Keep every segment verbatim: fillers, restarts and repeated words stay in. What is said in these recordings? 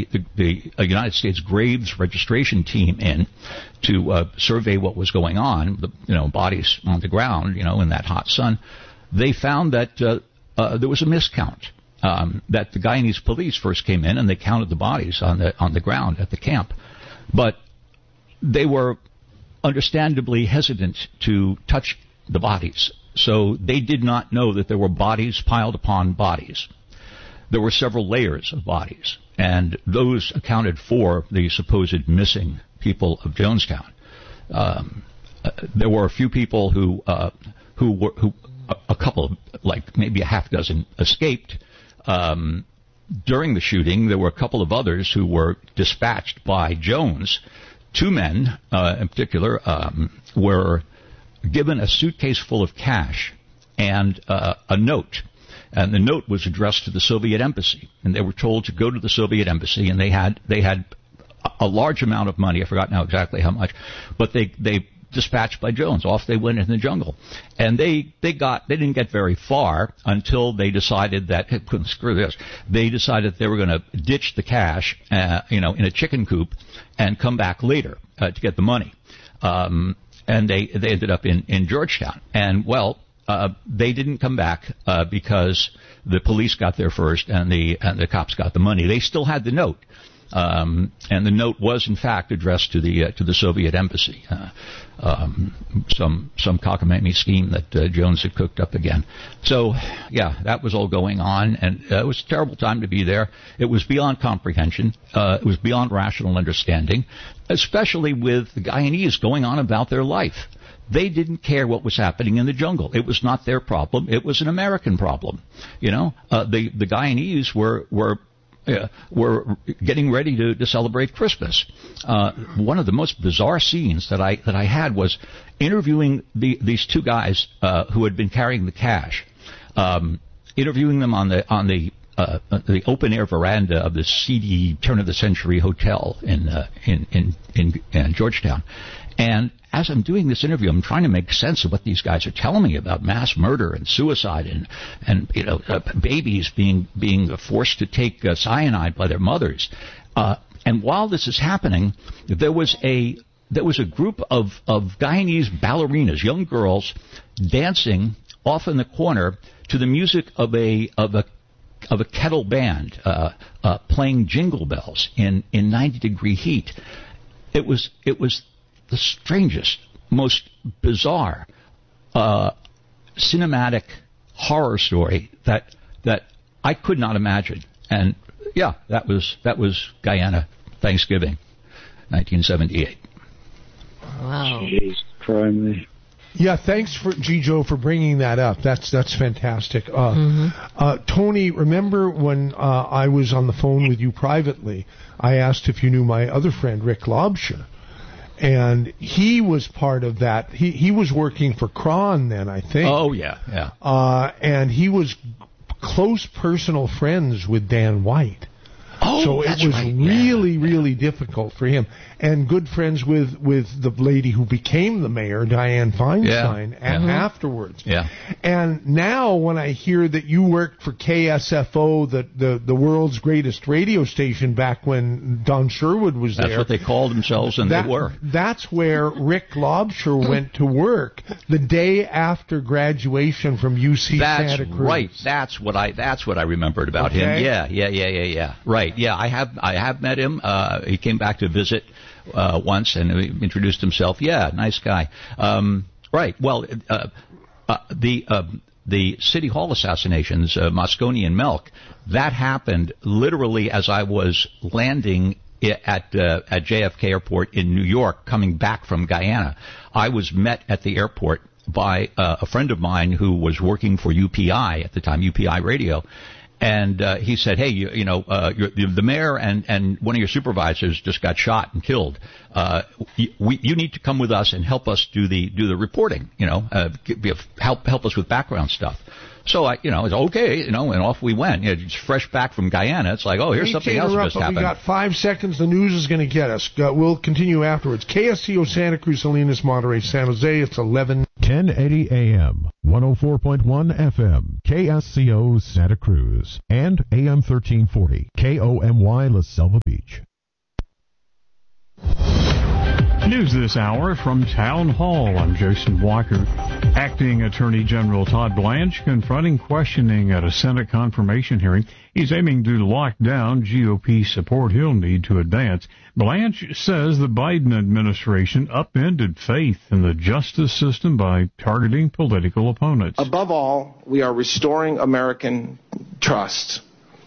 the, the, the United States Graves Registration Team in to uh, survey what was going on, the, you know, bodies on the ground, you know, in that hot sun, they found that uh, uh, there was a miscount. Um, that the Guyanese police first came in and they counted the bodies on the on the ground at the camp, but they were understandably hesitant to touch the bodies, so they did not know that there were bodies piled upon bodies. There were several layers of bodies, and those accounted for the supposed missing people of Jonestown. Um, uh, there were a few people who uh, who were who a, a couple, like maybe a half dozen, escaped. Um, during the shooting, there were a couple of others who were dispatched by Jones. Two men, uh, in particular, um, were given a suitcase full of cash and uh, a note. And the note was addressed to the Soviet embassy. And they were told to go to the Soviet embassy, and they had they had a large amount of money. I forgot now exactly how much, but they they dispatched by Jones. Off they went in the jungle, and they they got they didn't get very far until they decided that screw this. They decided they were going to ditch the cash, uh, you know, in a chicken coop, and come back later uh, to get the money. Um, and they they ended up in in Georgetown, and well, uh, they didn't come back uh, because the police got there first, and the and the cops got the money. They still had the note. Um, and the note was, in fact, addressed to the uh, to the Soviet embassy. Uh, um, some some cockamamie scheme that uh, Jones had cooked up again. So, yeah, that was all going on, and uh, it was a terrible time to be there. It was beyond comprehension. Uh, it was beyond rational understanding, especially with the Guyanese going on about their life. They didn't care what was happening in the jungle. It was not their problem. It was an American problem. You know, uh, the the Guyanese were were. Uh, were getting ready to, to celebrate Christmas. Uh, one of the most bizarre scenes that I that I had was interviewing the, these two guys uh, who had been carrying the cash, um, interviewing them on the on the uh, the open air veranda of the seedy turn of the century hotel in uh, in, in in in Georgetown. And as I'm doing this interview, I'm trying to make sense of what these guys are telling me about mass murder and suicide and, and you know, uh, babies being being forced to take uh, cyanide by their mothers. Uh, and while this is happening, there was a there was a group of, of Guyanese ballerinas, young girls, dancing off in the corner to the music of a of a of a kettle band uh, uh, playing jingle bells in, in ninety degree heat. It was it was the strangest, most bizarre uh, cinematic horror story that that I could not imagine. And yeah, that was that was Guyana Thanksgiving, nineteen seventy-eight. Wow. Jeez, criminy. Yeah, thanks for G. Joe for bringing that up. That's that's fantastic. Uh, mm-hmm. uh, Tony, remember when uh, I was on the phone with you privately? I asked if you knew my other friend Rick Lobsher. And he was part of that. He he was working for Cron then, I think. Oh, yeah, yeah. Uh, and he was close personal friends with Dan White. Oh, so that's it was right. really, yeah. really difficult for him. And good friends with, with the lady who became the mayor, Dianne Feinstein, yeah. and mm-hmm. afterwards. Yeah. And now when I hear that you worked for K S F O, the, the, the world's greatest radio station back when Don Sherwood was that's there. That's what they called themselves, and that, they were. That's where Rick Lobsher went to work the day after graduation from U C that's Santa Cruz. Right. That's what I that's what I remembered about okay. him. Yeah, yeah, yeah, yeah, yeah. Right. Yeah, I have I have met him. Uh, he came back to visit uh, once and he introduced himself. Yeah, nice guy. Um, right. Well, uh, uh, the uh, the City Hall assassinations, uh, Moscone and Melk, that happened literally as I was landing at uh, at J F K Airport in New York, coming back from Guyana. I was met at the airport by uh, a friend of mine who was working for U P I at the time, U P I Radio. And uh, he said, hey, you, you know, uh, you're, the mayor and, and one of your supervisors just got shot and killed. Uh, you, we, you need to come with us and help us do the do the reporting, you know, uh, be a, help help us with background stuff. So, I, you know, it's okay, you know, and off we went. You know, just fresh back from Guyana, it's like, oh, here's something else that just happened. We got five seconds. The news is going to get us. Uh, we'll continue afterwards. K S C O Santa Cruz, Salinas, Monterey, San Jose. It's eleven. ten eighty A M, one oh four point one F M, K S C O Santa Cruz, and A M thirteen forty, K O M Y La Selva Beach. News this hour from Town Hall. I'm Jason Walker. Acting Attorney General Todd Blanche confronting questioning at a Senate confirmation hearing. He's aiming to lock down G O P support he'll need to advance. Blanche says the Biden administration upended faith in the justice system by targeting political opponents. Above all, we are restoring American trust.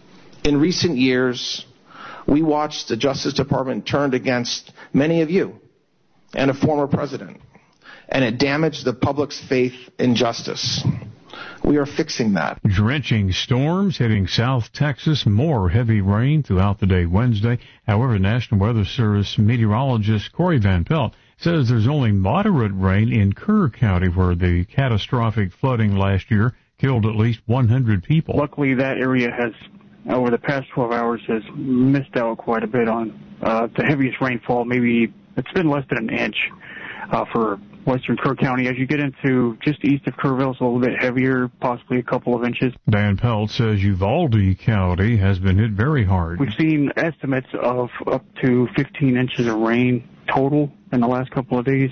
In recent years, we watched the Justice Department turned against many of you and a former president, and it damaged the public's faith in justice. We are fixing that. Drenching storms hitting South Texas, more heavy rain throughout the day Wednesday. However, National Weather Service meteorologist Corey Van Pelt says there's only moderate rain in Kerr County, where the catastrophic flooding last year killed at least one hundred people. Luckily, that area has, over the past twelve hours, has missed out quite a bit on uh, the heaviest rainfall. Maybe it's been less than an inch uh, for western Kerr County. As you get into just east of Kerrville, it's a little bit heavier, possibly a couple of inches. Van Pelt says Uvalde County has been hit very hard. We've seen estimates of up to fifteen inches of rain total in the last couple of days.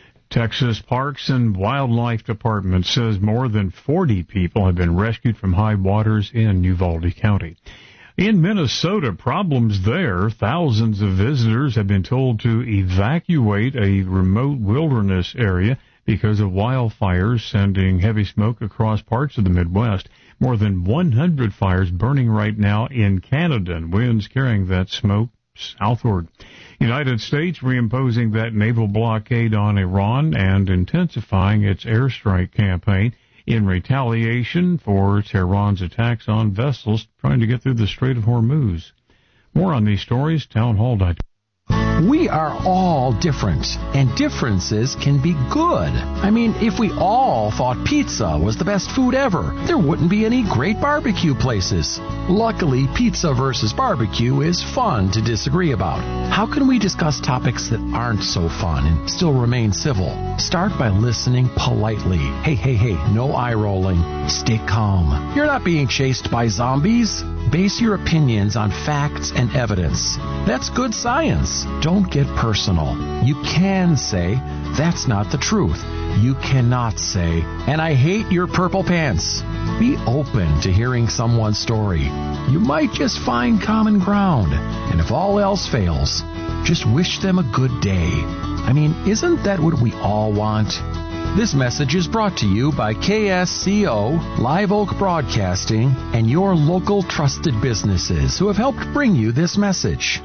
Texas Parks and Wildlife Department says more than forty people have been rescued from high waters in Uvalde County. In Minnesota, problems there. Thousands of visitors have been told to evacuate a remote wilderness area because of wildfires sending heavy smoke across parts of the Midwest. More than one hundred fires burning right now in Canada, and winds carrying that smoke southward. United States reimposing that naval blockade on Iran and intensifying its airstrike campaign in retaliation for Tehran's attacks on vessels trying to get through the Strait of Hormuz. More on these stories, townhall dot com. We are all different, and differences can be good. I mean, if we all thought pizza was the best food ever, there wouldn't be any great barbecue places. Luckily, Pizza versus Barbecue is fun to disagree about. How can we discuss topics that aren't so fun and still remain civil? Start by listening politely. Hey, hey, hey, no eye rolling. Stay calm. You're not being chased by zombies. Base your opinions on facts and evidence. That's good science. Don't get personal. You can say, that's not the truth. You cannot say, and I hate your purple pants. Be open to hearing someone's story. You might just find common ground. And if all else fails, just wish them a good day. I mean, isn't that what we all want? This message is brought to you by K S C O, Live Oak Broadcasting, and your local trusted businesses who have helped bring you this message.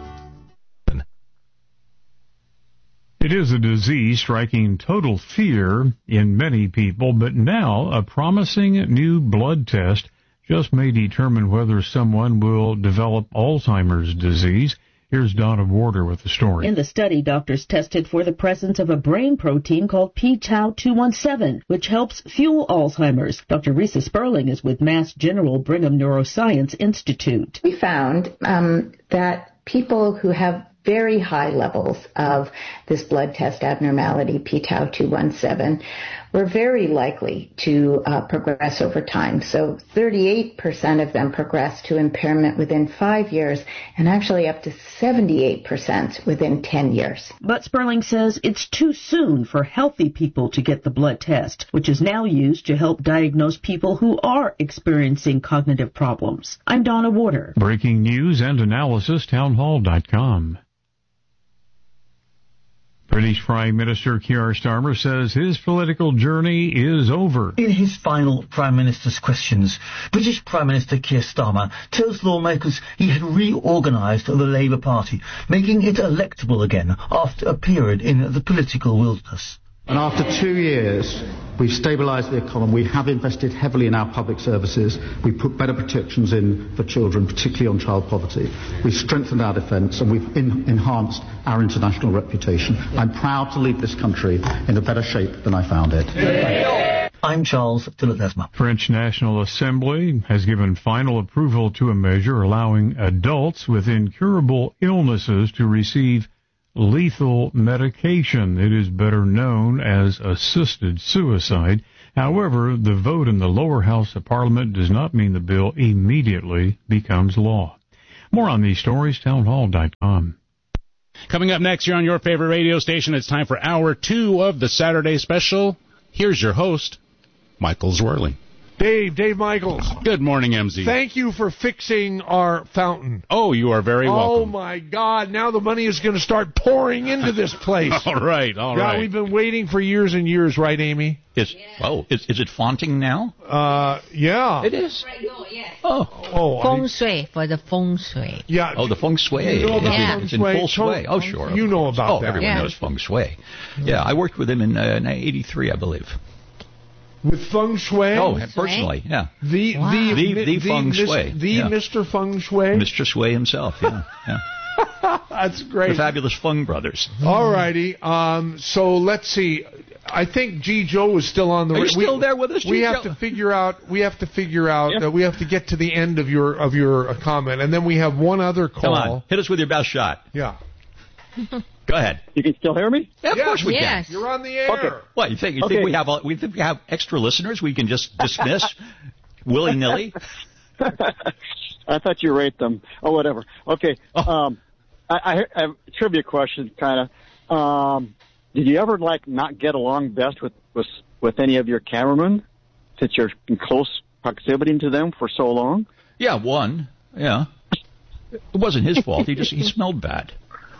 It is a disease striking total fear in many people, but now a promising new blood test just may determine whether someone will develop Alzheimer's disease. Here's Donna Warder with the story. In the study, doctors tested for the presence of a brain protein called p tau two seventeen, which helps fuel Alzheimer's. Doctor Risa Sperling is with Mass General Brigham Neuroscience Institute. We found um, that people who have very high levels of this blood test abnormality, p tau two seventeen, were very likely to uh, progress over time. So thirty-eight percent of them progressed to impairment within five years, and actually up to seventy-eight percent within ten years. But Sperling says it's too soon for healthy people to get the blood test, which is now used to help diagnose people who are experiencing cognitive problems. I'm Donna Warder. Breaking news and analysis, townhall dot com. British Prime Minister Keir Starmer says his political journey is over. In his final Prime Minister's questions, British Prime Minister Keir Starmer tells lawmakers he had reorganised the Labour Party, making it electable again after a period in the political wilderness. And after two years, we've stabilised the economy, we have invested heavily in our public services, we've put better protections in for children, particularly on child poverty, we've strengthened our defence, and we've in- enhanced our international reputation. I'm proud to leave this country in a better shape than I found it. I'm Charles Tillerthesma. French National Assembly has given final approval to a measure allowing adults with incurable illnesses to receive lethal medication. It is better known as assisted suicide. However, the vote in the lower house of Parliament does not mean the bill immediately becomes law. More on these stories, townhall dot com. Coming up next here on your favorite radio station, it's time for hour two of the Saturday Special. Here's your host, Michael Zwirling. Dave, Dave Michaels. Good morning, M Z. Thank you for fixing our fountain. Oh, you are very welcome. Oh, my God. Now the money is going to start pouring into this place. all right, all yeah, right. We've been waiting for years and years, right, Amy? Is, oh, is, is it fonting now? Uh, yeah. It is. Oh. oh Feng shui, for the feng shui. Yeah. Oh, the feng shui. You know about yeah. feng It's in shui? full sway. Oh, sure. You know about oh, that. everyone yeah. knows feng shui. Yeah, I worked with him in, uh, in eighty-three, I believe. With feng shui? Oh, personally, yeah. The wow. the the, the, the feng mis- shui. The yeah. Mister Feng Shui? Mister Shui himself, yeah. yeah. That's great. The fabulous Feng brothers. All righty. Um, so let's see. I think G. Joe is still on the. Are you we, still there with us, We G. have Joe? to figure out. We have to figure out. Yep. Uh, we have to get to the end of your of your uh, comment, and then we have one other call. Come on, hit us with your best shot. Yeah. Go ahead. You can still hear me? Yeah, of Yes. course we Yes. can. You're on the air. Okay. What you think? You Okay. think we have all, we think we have extra listeners? We can just dismiss willy nilly. I thought you rate them. Oh, whatever. Okay. Oh. Um, I, I, I have a trivia question, kind of. Um, did you ever like not get along best with, with with any of your cameramen, since you're in close proximity to them for so long? Yeah, one. Yeah, it wasn't his fault. He just he smelled bad.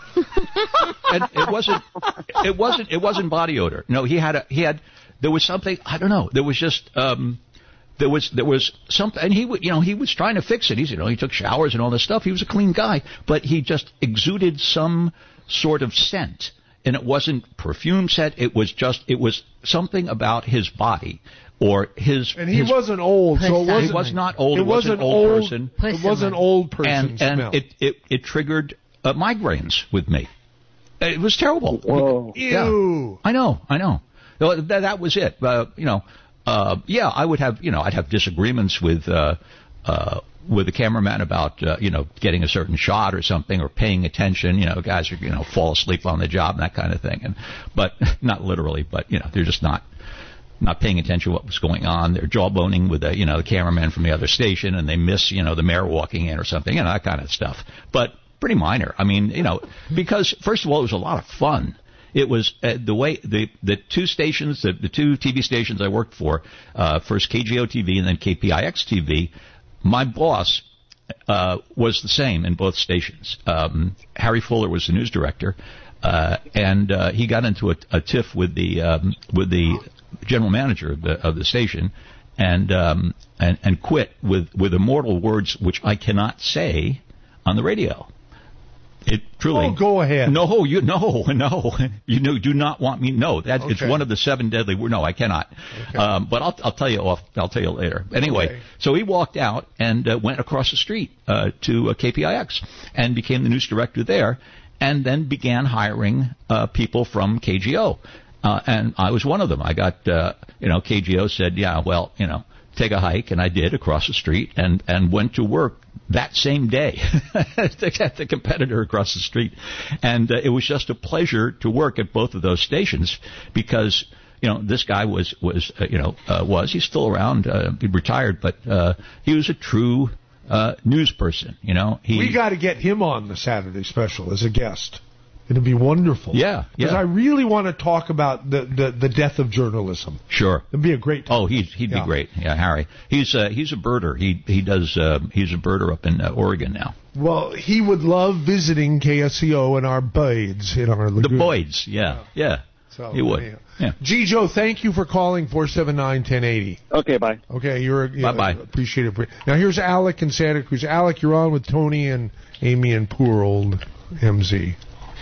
And it wasn't. It wasn't. It wasn't body odor. No, he had a. He had. There was something. I don't know. There was just. Um, there was. There was something. And he. w- You know. He was trying to fix it. He's. You know. He took showers and all this stuff. He was a clean guy, but he just exuded some sort of scent, and it wasn't perfume scent. It was just. It was something about his body. Or his, And he his, wasn't old, so it wasn't. He was not old. It It wasn't wasn't an old, old person. It was an old person and, and smell. it, it it triggered uh, migraines with me. It was terrible. Whoa. Ew. Yeah. I know, I know. Well, That, that was it. Uh, you know, uh, yeah, I would have, you know, I'd have disagreements with uh, uh, with the cameraman about, uh, you know, getting a certain shot or something, or paying attention. You know, guys are, you know, fall asleep on the job and that kind of thing. And but not literally, but you know, they're just not. Not paying attention to what was going on. They're jawboning with the, you know, the cameraman from the other station, and they miss, you know, the mayor walking in or something, you know, that kind of stuff. But pretty minor. I mean, you know, because first of all, it was a lot of fun. It was uh, the way the the two stations, the, the two T V stations I worked for, uh, first K G O T V and then K P I X T V. My boss uh, was the same in both stations. Um, Harry Fuller was the news director, uh, and uh, he got into a, a tiff with the um, with the general manager of the, of the station, and um, and and quit with with immortal words which I cannot say on the radio. It truly. Oh, go ahead. No, you no no you know, do not want me. No, that Okay. it's one of the seven deadly. No, I cannot. Okay. Um, but I'll I'll tell you off. I'll tell you later. Anyway, Okay. so he walked out and uh, went across the street uh, to uh, K P I X and became the news director there, and then began hiring uh, people from K G O. Uh, and I was one of them. I got, uh, you know, K G O said, yeah, well, you know, take a hike, and I did across the street, and, and went to work that same day at the competitor across the street. And uh, it was just a pleasure to work at both of those stations because, you know, this guy was, was uh, you know, uh, was, he's still around, uh, he retired, but uh, he was a true uh, news person, you know. He, We got to get him on the Saturday Special as a guest. It'd be wonderful. Yeah, Because yeah. I really want to talk about the, the, the death of journalism. Sure. It'd be a great time. Oh, he's, he'd Yeah. be great. Yeah, Harry. He's uh, he's a birder. He he does. Uh, he's a birder up in uh, Oregon now. Well, he would love visiting K S C O and our Boyds in our lagoon. The Boyds. Yeah, yeah. So, he would. anyhow. Yeah. G. Joe, thank you for calling four seven nine, one oh eight oh. Okay, bye. Okay, you're yeah, Bye-bye. Appreciate it. Now here's Alec in Santa Cruz. Alec, you're on with Tony and Amy and poor old M Z.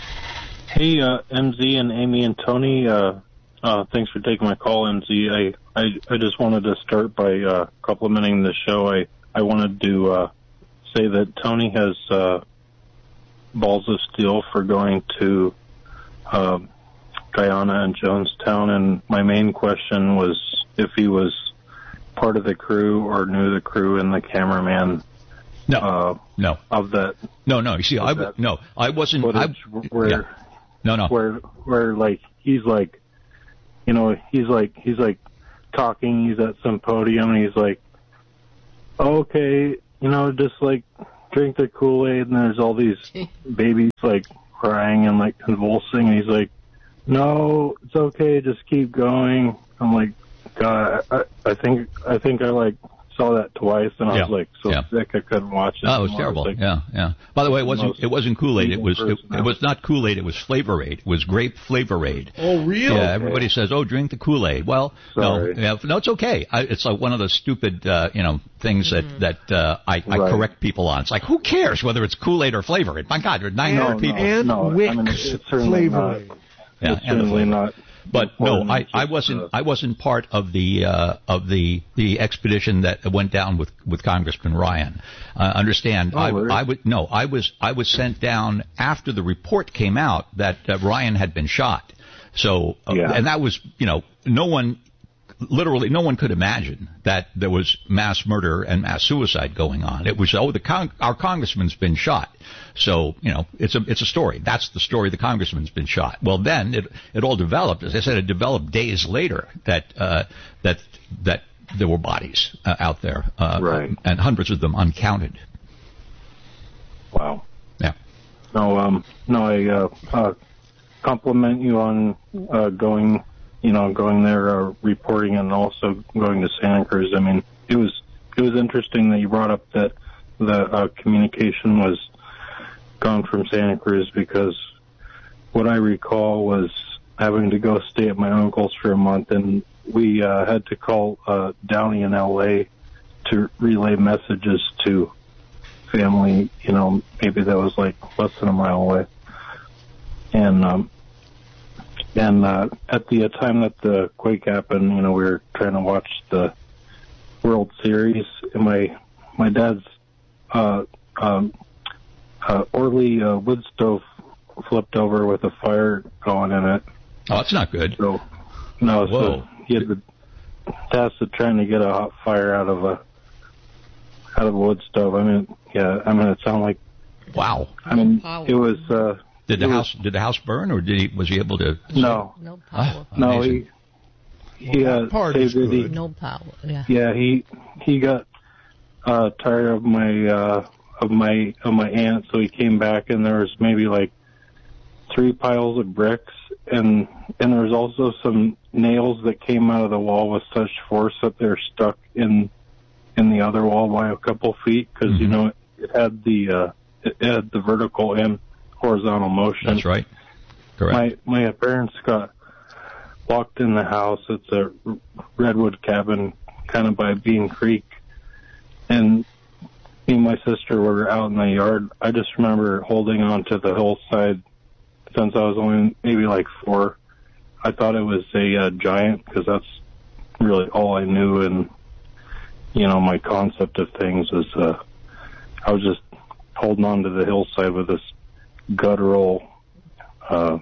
Hey, uh, M Z and Amy and Tony, uh, uh, thanks for taking my call, M Z. I, I, I just wanted to start by, uh, complimenting the show. I, I wanted to, uh, say that Tony has, uh, balls of steel for going to, uh, Guyana and Jonestown, and my main question was if he was part of the crew or knew the crew and the cameraman. No, uh, no, of that. no, no. You see, I that w- no, I wasn't. I, footage where yeah. No, no. Where where like he's like, you know, he's like he's like talking. He's at some podium and he's like, okay, you know, just like drink the Kool-Aid, and there's all these babies like crying and like convulsing. And he's like, no, it's okay, just keep going. I'm like, God, I, I think I think I like saw that twice, and I yeah. was like so yeah. sick I couldn't watch it. Oh, it was anymore. terrible. Was like, yeah, yeah. By the way, it wasn't it wasn't Kool-Aid. It was it, it was not Kool-Aid. It was Flavor-Aid. It was grape Flavor-Aid. Oh, really? Yeah. Everybody says, "Oh, drink the Kool-Aid." Well, Sorry. no, yeah, no, it's okay. I, it's like one of those stupid, uh, you know, things Mm-hmm. that that uh, I, I Right. correct people on. It's like, who cares whether it's Kool-Aid or Flavor-Aid? My God, there are nine hundred no, people. And no, Wix I mean, it's certainly not, Flavor-Aid. Yeah, it's and the certainly flavor. not. But no, important. I, It's I just, wasn't uh, I wasn't part of the uh, of the the expedition that went down with, with Congressman Ryan. Uh, understand? Oh, I, really? I would no, I was I was sent down after the report came out that uh, Ryan had been shot. So uh, Yeah. and that was you know no one. Literally, no one could imagine that there was mass murder and mass suicide going on. It was, oh, the con- our congressman's been shot. So, you know, it's a it's a story. That's the story. The congressman's been shot. Well, then it it all developed. As I said, it developed days later that uh, that that there were bodies uh, out there, uh, Right. and hundreds of them uncounted. Wow. Yeah. No, um, no, I uh, uh, compliment you on uh, going, you know, going there, uh, reporting, and also going to Santa Cruz. I mean, it was it was interesting that you brought up that the uh, communication was gone from Santa Cruz, because what I recall was having to go stay at my uncle's for a month, and we uh, had to call uh, Downey in L A to relay messages to family, you know, maybe that was like less than a mile away. And um, and uh, at the time that the quake happened, you know, we were trying to watch the World Series, and my my dad's uh, um, uh, Orly uh, wood stove flipped over with a fire going in it. Oh, that's not good. So no, Whoa. so he had the task of trying to get a hot fire out of a out of a wood stove. I mean, yeah, I mean, it sounded like wow. I mean, it was. Uh, Did the it house was, did the house burn, or did he was he able to? No, No power. Ah, no, amazing. he he uh, part is saved it. He- good. No power. Yeah. Yeah, he he got uh, tired of my uh, of my of my aunt, so he came back, and there was maybe like three piles of bricks, and and there was also some nails that came out of the wall with such force that they're stuck in in the other wall by a couple feet, because Mm-hmm. you know it, it had the uh, it had the vertical and horizontal motion. That's right. Correct. My my parents got locked in the house. It's a redwood cabin, kind of by Bean Creek, and me and my sister were out in the yard. I just remember holding on to the hillside since I was only maybe like four. I thought it was a uh, giant, because that's really all I knew, and you know, my concept of things is uh, I was just holding on to the hillside with this guttural, uh,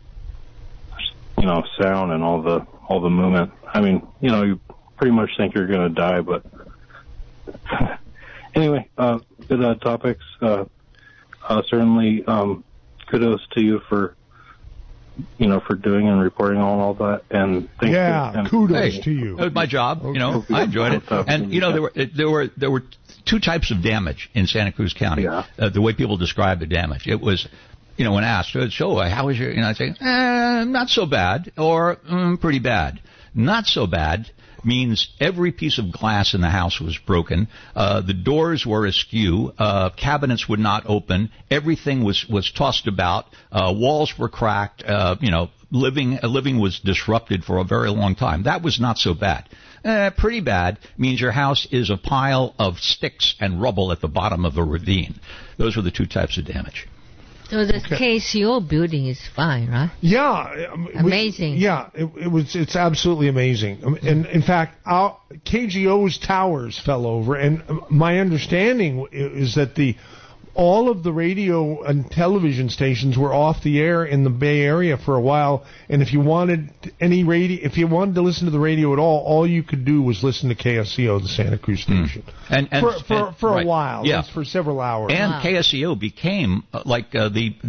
you know, sound and all the all the movement. I mean, you know, you pretty much think you're going to die, but anyway, uh, good uh, topics. Uh, uh, certainly, um, kudos to you for, you know, for doing and reporting on all that. And thank Yeah, you. And kudos Hey, to you. It was my job. You know, Okay. I enjoyed it. Okay. And you know, there were there were there were two types of damage in Santa Cruz County. Yeah. Uh, the way people describe the damage, it was, you know, when asked, so how was your, you know, I'd say, eh, not so bad, or mm, pretty bad. Not so bad means every piece of glass in the house was broken. Uh, the doors were askew. Uh, cabinets would not open. Everything was, was tossed about. Uh, walls were cracked. Uh, you know, living, uh, living was disrupted for a very long time. That was not so bad. Eh, pretty bad means your house is a pile of sticks and rubble at the bottom of a ravine. Those were the two types of damage. So the K C O building is fine, right? Yeah, um, we- Amazing. yeah, it, it was. It's absolutely amazing. Um, And in fact, our K G O's towers fell over, and um, my understanding is that the all of the radio and television stations were off the air in the Bay Area for a while. And if you wanted any radio, if you wanted to listen to the radio at all, all you could do was listen to K S C O, the Santa Cruz station, And, and for for, and- for right. a while. Yeah. That's for several hours. And Wow. K S E O became uh, like uh, the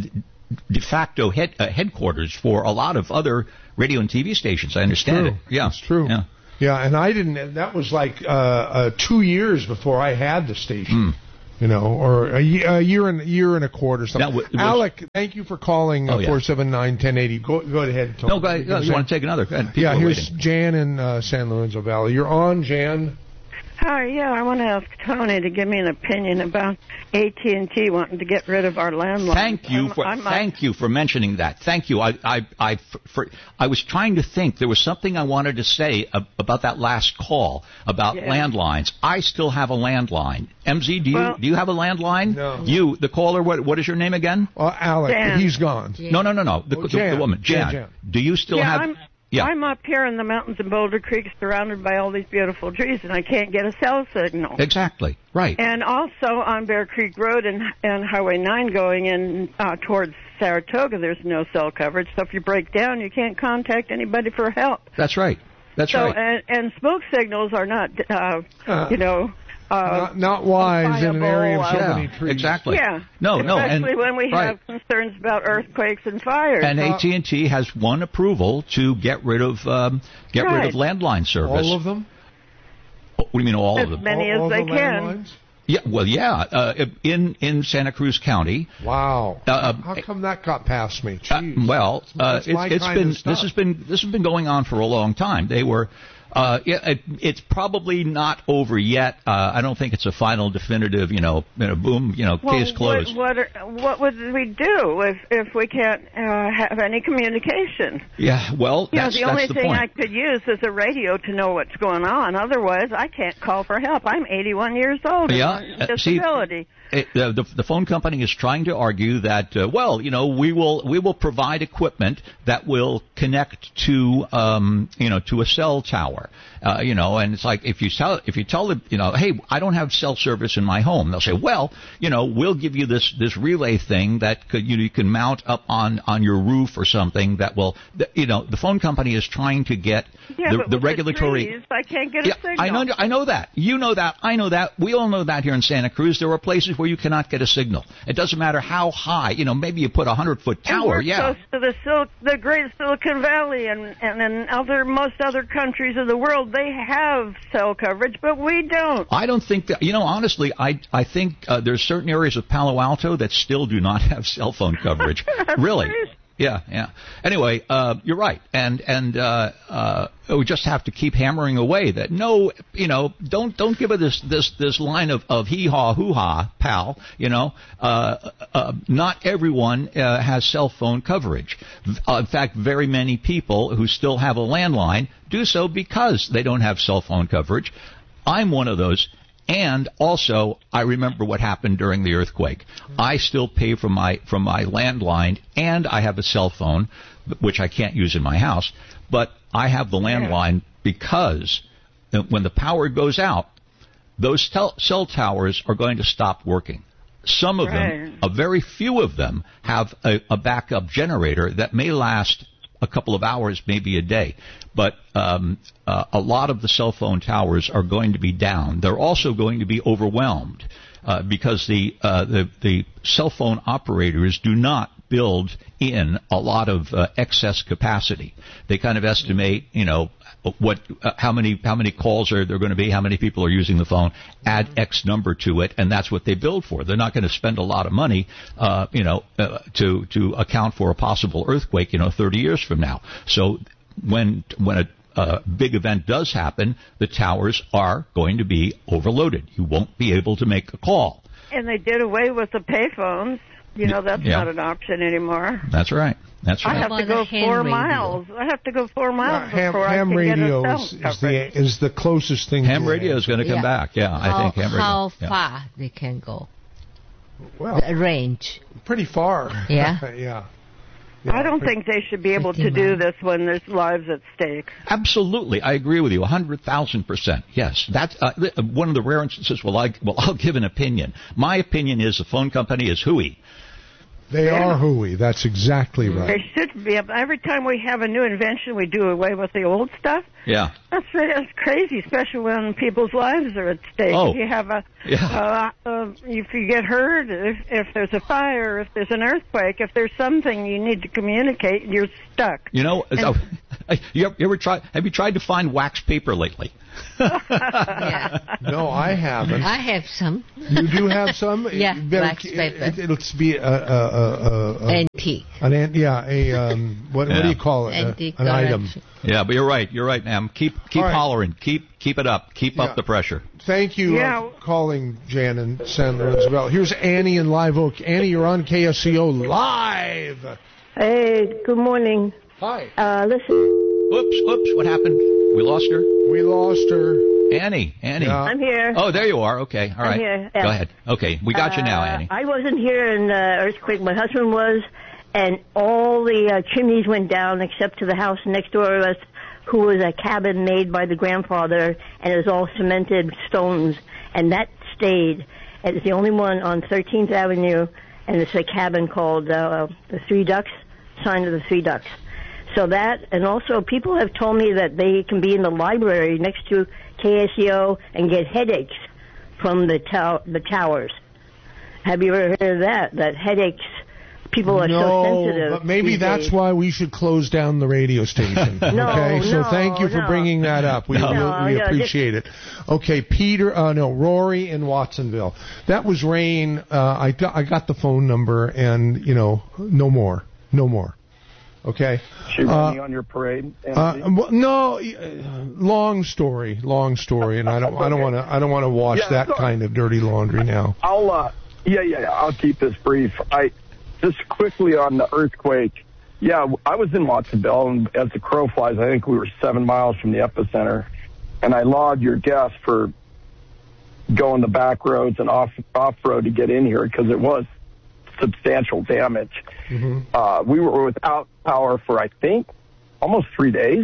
de facto head, uh, headquarters for a lot of other radio and T V stations. I understand True. it. Yeah, it's true. Yeah. yeah, and I didn't. That was like uh, uh, two years before I had the station. Mm. You know, or a, a year and a year and a quarter. Something. Was, Alec, thank you for calling uh, oh, yeah. four seven nine, one oh eighty. Go, go ahead, Tony. No, go ahead. No, you want to take another? Go ahead. Yeah, here's waiting. Jan in uh, San Lorenzo Valley. You're on, Jan. Hi, yeah, I want to ask Tony to give me an opinion about A T and T wanting to get rid of our landline. Thank you I'm, for I'm, thank you for mentioning that. Thank you. I I I for, I was trying to think. There was something I wanted to say about that last call about yeah. landlines. I still have a landline. M Z, do you well, do you have a landline? No. You, the caller. What what is your name again? Uh, Alec. Jan. He's gone. Jan. No, no, no, no. The, oh, the, Jan. the woman, Jan. Jan, Jan. Do you still yeah, have? I'm, Yeah. I'm up here in the mountains in Boulder Creek, surrounded by all these beautiful trees, and I can't get a cell signal. Exactly. Right. And also on Bear Creek Road and, and Highway nine going in uh, towards Saratoga, there's no cell coverage. So if you break down, you can't contact anybody for help. That's right. That's so, right. And, and smoke signals are not, uh, uh, you know... not, Uh, not wise in an area of so yeah, many trees. Exactly. Yeah. No, no. Especially and, when we right. have concerns about earthquakes and fires. And A T and T has won approval to get rid of um, get right. rid of landline service. All of them? What do you mean all as of them? many all, as all they the can. landlines? Yeah, well, yeah, uh, in in Santa Cruz County. Wow. Uh, How come that got past me? Uh, well, uh, That's my it's, it's kind been of stuff. this has been this has been going on for a long time. They were. Uh, it, it, it's probably not over yet. Uh, I don't think it's a final, definitive, you know, you know boom, you know, well, case closed. What, what, are, what would we do if if we can't uh, have any communication? Yeah, well, you that's, know, the only that's the thing point. I could use is a radio to know what's going on. Otherwise, I can't call for help. I'm eighty-one years old. Yeah, and uh, disability. See, it, uh, the, the phone company is trying to argue that, uh, well, you know, we will we will provide equipment that will connect to, um, you know, to a cell tower. Uh, you know, and it's like if you tell if you tell them, you know, hey, I don't have cell service in my home, they'll say, well, you know, we'll give you this this relay thing that could you, know, you can mount up on, on your roof or something that will, you know, the phone company is trying to get yeah, the, but the with regulatory. The trees, I can't get a yeah, signal. I know, I know that. You know that. I know that. We all know that here in Santa Cruz. There are places where you cannot get a signal. It doesn't matter how high. You know, maybe you put a hundred foot tower. And we're yeah. close to the Sil- the Great Silicon Valley, and and in other most other countries of the world, they have cell coverage, but we don't. I don't think that, you know, honestly, I I think uh, there's certain areas of Palo Alto that still do not have cell phone coverage. Really. Nice. Yeah, yeah. Anyway, uh, you're right, and and uh, uh, we just have to keep hammering away that no, you know, don't don't give it this this this line of of hee haw hoo ha, pal. You know, uh, uh, not everyone uh, has cell phone coverage. Uh, in fact, very many people who still have a landline do so because they don't have cell phone coverage. I'm one of those. And also, I remember what happened during the earthquake. I still pay for my from my landline, and I have a cell phone, which I can't use in my house. But I have the landline because when the power goes out, those tel- cell towers are going to stop working. Some of right. them, a very few of them, have a, a backup generator that may last a couple of hours, maybe a day. But um, uh, a lot of the cell phone towers are going to be down. They're also going to be overwhelmed uh, because the, uh, the the cell phone operators do not build in a lot of uh, excess capacity. They kind of estimate, you know, what uh, how many how many calls are there going to be, how many people are using the phone, add X number to it, and that's what they build for. They're not going to spend a lot of money, uh, you know, uh, to to account for a possible earthquake, you know, thirty years from now. So when when a uh, big event does happen, the towers are going to be overloaded. You won't be able to make a call. And they did away with the payphones. You know, that's yeah. not an option anymore. That's right. That's right. I have to go four miles. I have to go four miles ham, before ham I can radio get a is, cell is the is the closest thing. Ham to radio is going to come yeah. back. Yeah, how, I think ham radio. How yeah. far they can go? Well, the range. Pretty far. Yeah. yeah. Yeah, I don't think they should be able to do this when there's lives at stake. Absolutely, I agree with you, one hundred thousand percent. Yes, that's uh, one of the rare instances. Well, I well, I'll give an opinion. My opinion is the phone company is hooey. They Yeah. are hooey. That's exactly right. They should be. Every time we have a new invention, we do away with the old stuff. Yeah. That's, that's crazy, especially when people's lives are at stake. Oh. If you have a, Yeah. uh, uh, if you get hurt, if, if there's a fire, if there's an earthquake, if there's something you need to communicate, you're stuck. You know, And- so, you, ever, you ever try? Have you tried to find wax paper lately? Yeah. No, I haven't. I have some. You do have some? Yeah, You better wax ke- paper. It, it'll be a, a, a, a, a Antique. An ant, yeah, a um, what, what do Yeah. you call it? A- Antique an item. collection. Yeah, but you're right. You're right, ma'am. Keep keep All right. hollering. Keep keep it up. Keep Yeah. up the pressure. Thank you Yeah. uh, for calling, Jan and San Lorenzo. Here's Annie in Live Oak. Annie, you're on K S C O Live. Hey, good morning. Hi. Uh, listen. Oops, oops. What happened? We lost her. We lost her. Annie, Annie. Yeah. I'm here. Oh, there you are. Okay, all I'm right. here, yeah. Go ahead. Okay, we got you now, Uh, Annie. I wasn't here in the earthquake. My husband was, and all the uh, chimneys went down except to the house next door of us, who was a cabin made by the grandfather, and it was all cemented stones, and that stayed. And it's the only one on thirteenth Avenue, and it's a cabin called uh, the Three Ducks, Sign of the Three Ducks. So that, and also people have told me that they can be in the library next to K S C O and get headaches from the tow- the towers. Have you ever heard of that? That headaches, people are no, so sensitive. but maybe these that's days. why we should close down the radio station. No, okay, so no, thank you for no. bringing that up. We, No, we, we no, appreciate it. Okay, Peter, uh, no, Rory in Watsonville. That was Rain. Uh, I, got- I got the phone number, and, you know, no more. No more. Okay? She Uh, running on your parade. Uh, well, no, uh, long story, long story, and I don't, I don't want to, I don't want to watch Yeah, that so- kind of dirty laundry now. I'll, uh, yeah, yeah, yeah, I'll keep this brief. I just quickly on the earthquake. Yeah, I was in Watsonville, and as the crow flies, I think we were seven miles from the epicenter, and I laud your guest for going the back roads and off off road to get in here because it was substantial damage. Mm-hmm. Uh, we were without power for, I think, almost three days.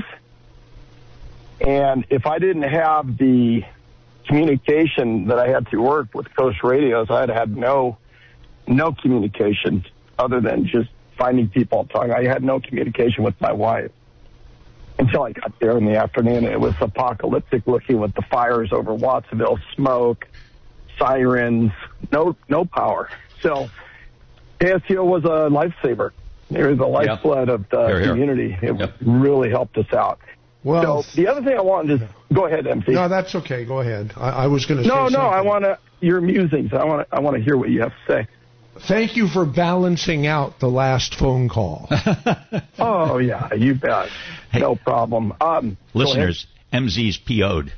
And if I didn't have the communication that I had to work with Coast Radios, I'd had no no communication other than just finding people and talking. I had no communication with my wife until I got there in the afternoon. It was apocalyptic looking with the fires over Watsonville, smoke, sirens, no no power. So K S C O was a lifesaver. It was the lifeblood of the Here, here. community. It really helped us out. Well, so the other thing I wanted to go ahead, M C. No, that's okay. Go ahead. I, I was going to. No, say no. something. I want to your musings. I want to. I want to hear what you have to say. Thank you for balancing out the last phone call. Oh yeah, you bet. No problem. Um, Listeners, M Z's P O'd.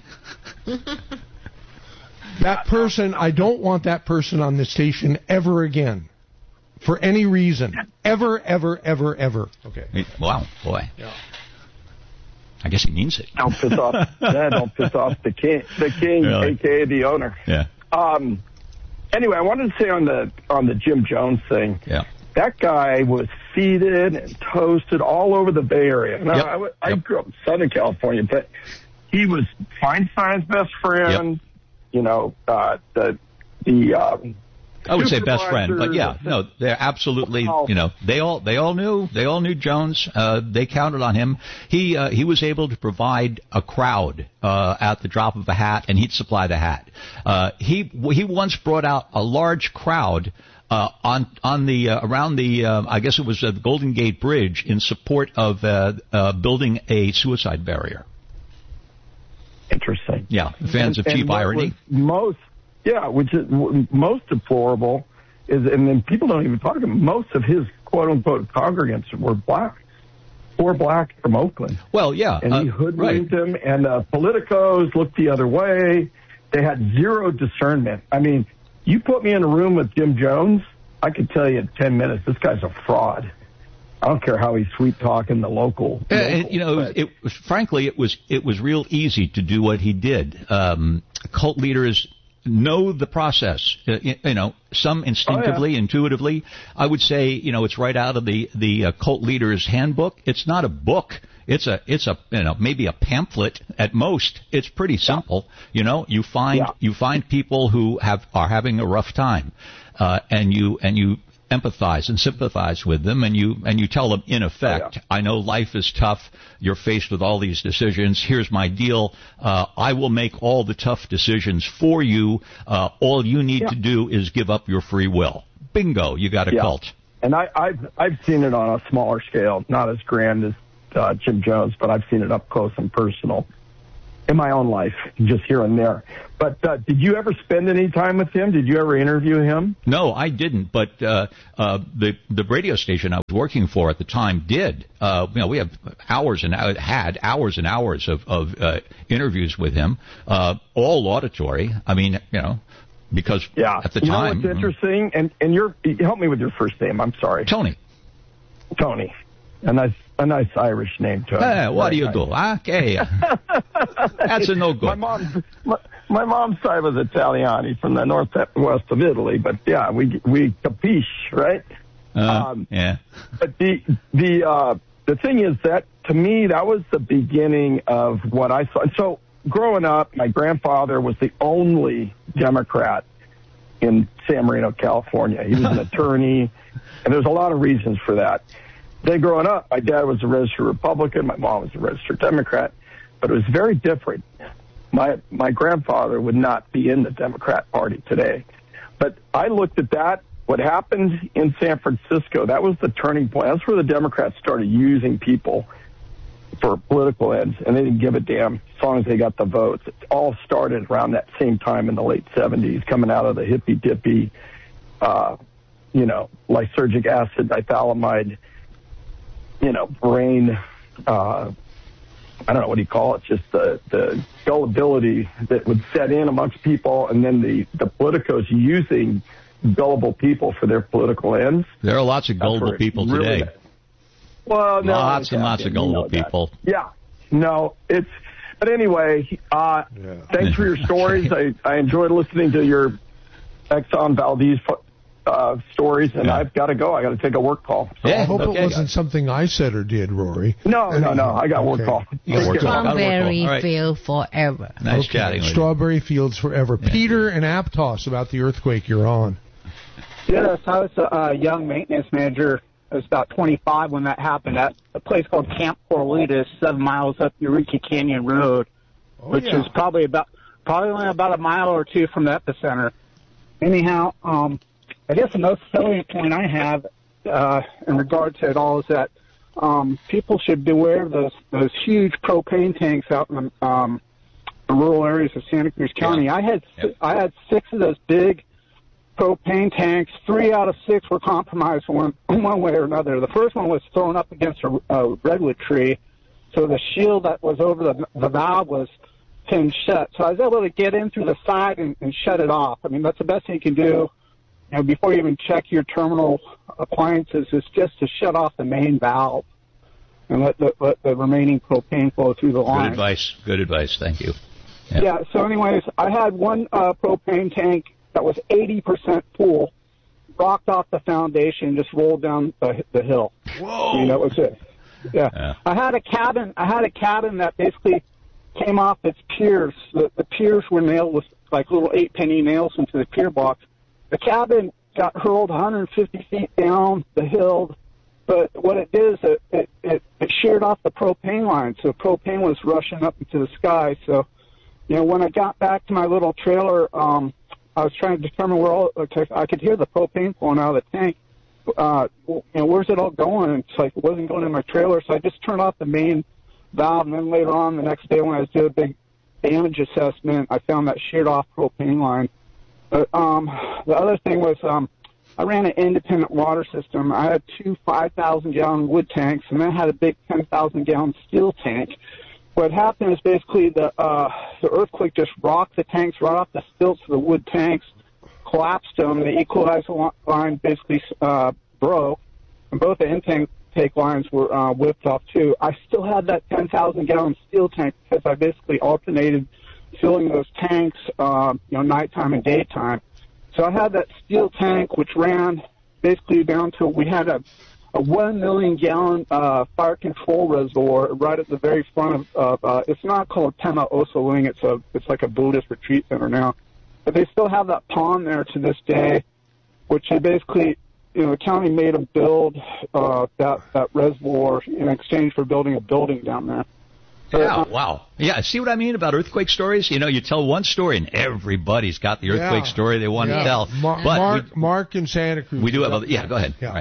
That person, I don't want that person on the station ever again. For any reason. Ever, ever, ever, ever. Okay. Wow, boy. Yeah. I guess he means it. Don't piss off. yeah, don't piss off the king, the king, Really? A K A the owner. Yeah. Um. Anyway, I wanted to say on the on the Jim Jones thing. Yeah. That guy was feted and toasted all over the Bay Area. Now, Yep. I, w- I grew up in Southern California, but he was Feinstein's best friend. You know, uh, the the. Um, I would say best friend, but supervisors. yeah, no, they're absolutely, you know, they all they all knew they all knew Jones. Uh, they counted on him. He uh, he was able to provide a crowd uh, at the drop of a hat, and he'd supply the hat. Uh, he he once brought out a large crowd uh, on on the uh, around the uh, I guess it was uh, the Golden Gate Bridge in support of uh, uh, building a suicide barrier. Interesting. Yeah, fans And- of cheap and what irony. was Most, yeah, which is w- most deplorable is, and then people don't even talk about most of his quote unquote congregants were black, or black from Oakland. Well, yeah, and he uh, hoodwinked them, and uh, politicos looked the other way. They had zero discernment. I mean, you put me in a room with Jim Jones, I could tell you in ten minutes, this guy's a fraud. I don't care how he's sweet talking the local. Uh, local and, you know, it was, frankly, it was it was real easy to do what he did. Um, cult leaders know the process. Uh, you, you know, some instinctively, Oh, yeah. intuitively. I would say, you know, it's right out of the the uh, cult leaders handbook. It's not a book. It's a it's a you know maybe a pamphlet at most. It's pretty simple. You know, you find Yeah. you find people who have are having a rough time, uh, and you and you. empathize and sympathize with them, and you and you tell them, in effect, oh, yeah. I know life is tough. You're faced with all these decisions. Here's my deal. Uh, I will make all the tough decisions for you. Uh, all you need yeah. to do is give up your free will. Bingo, you got a yeah. cult. And I, I've I've seen it on a smaller scale, not as grand as uh, Jim Jones, but I've seen it up close and personal in my own life, just here and there. But uh, did you ever spend any time with him? Did you ever interview him? No, I didn't. But uh, uh, the the radio station I was working for at the time did. Uh, you know, we have hours and had hours and hours of of uh, interviews with him, uh, all auditory. I mean, you know, because yeah. at the you time, know what's interesting, and and you're help me with your first name. I'm sorry, Tony. Tony, a nice a nice Irish name, Tony. Hey, what Very do you nice. do? Okay, that's a no good. My mom's my, my mom's side was Italiani from the northwest of Italy, but yeah, we we capisce, right? Uh, um, yeah. But the the uh, the thing is that to me that was the beginning of what I saw. So growing up, my grandfather was the only Democrat in San Marino, California. He was an attorney, and there's a lot of reasons for that. Then growing up, my dad was a registered Republican, my mom was a registered Democrat, but it was very different. My my grandfather would not be in the Democrat Party today. But I looked at that, what happened in San Francisco, that was the turning point. That's where the Democrats started using people for political ends, and they didn't give a damn as long as they got the votes. It all started around that same time in the late seventies, coming out of the hippy-dippy, uh, you know, lysergic acid, dithalamide, you know, brain, uh, I don't know, what do you call it, just the, the gullibility that would set in amongst people, and then the, the politicos using gullible people for their political ends. There are lots of gullible people really today. Well, no, lots and lots of gullible people. That. Yeah, no, it's. But anyway, uh, yeah. thanks for your stories. I, I enjoyed listening to your Exxon Valdez uh, stories, and yeah. I've got to go. I got to take a work call. So yeah, I hope okay. it wasn't something I said or did, Rory. No, no, no. I got okay. work call. Strawberry right. Field forever. Nice okay. chatting with Strawberry you. Fields forever. Yeah. Peter and Aptos about the earthquake. You're on. Yes, I was a uh, young maintenance manager. I was about twenty-five when that happened at a place called Camp Corlitas, seven miles up Eureka Canyon Road, oh, which yeah. is probably about probably only about a mile or two from the epicenter. Anyhow, um, I guess the most salient point I have uh, in regard to it all is that um, people should beware of those those huge propane tanks out in um, the rural areas of Santa Cruz County. Yeah. I had yep. I had six of those big propane tanks. Three out of six were compromised one, one way or another. The first one was thrown up against a, a redwood tree, so the shield that was over the, the valve was pinned shut. So I was able to get in through the side and, and shut it off. I mean, that's the best thing you can do, you know, before you even check your terminal appliances, is just to shut off the main valve and let the, let the remaining propane flow through the line. Good advice. Good advice. Thank you. Yeah, yeah so anyways, I had one uh, propane tank that was eighty percent full, rocked off the foundation, just rolled down the, the hill. Whoa! I mean, that was it. Yeah. yeah. I had a cabin. I had a cabin that basically came off its piers. The, the piers were nailed with like little eight penny nails into the pier box. The cabin got hurled one hundred fifty feet down the hill, but what it did is it, it, it, it sheared off the propane line, so propane was rushing up into the sky. So, you know, when I got back to my little trailer, um, I was trying to determine where all, I could hear the propane flowing out of the tank. Uh, you know, where's it all going? And it's like it wasn't going in my trailer, so I just turned off the main valve. And then later on the next day when I was doing a big damage assessment, I found that sheared off propane line. But um, the other thing was um, I ran an independent water system. I had two five thousand gallon wood tanks, and then I had a big ten thousand gallon steel tank. What happened is basically the uh, the earthquake just rocked the tanks right off the stilts of the wood tanks, collapsed them. The equalizer line basically uh, broke, and both the intake lines were uh, whipped off too. I still had that ten thousand gallon steel tank because I basically alternated filling those tanks, uh, you know, nighttime and daytime. So I had that steel tank which ran basically down to we had a a one million gallon uh, fire control reservoir right at the very front of, uh, it's not called Tema Osaling, it's a, it's like a Buddhist retreat center now. But they still have that pond there to this day, which they basically you know, the county made them build uh, that that reservoir in exchange for building a building down there. So, Yeah, uh, wow. Yeah, see what I mean about earthquake stories? You know, you tell one story and everybody's got the earthquake Yeah. story they want Yeah. to tell. Mar- but Mark, we, Mark in Santa Cruz. we do have other, yeah, go ahead. Yeah. All right.